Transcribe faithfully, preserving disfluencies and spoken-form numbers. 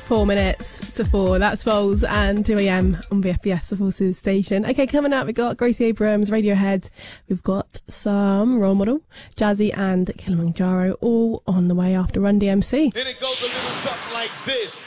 Four minutes to four. That's Foals and two a.m. on V F B S, the Forces station. Okay, coming up, we've got Gracie Abrams, Radiohead. We've got some Role Model, Jazzy and Kilimanjaro, all on the way after Run D M C. Then it goes a little something like this.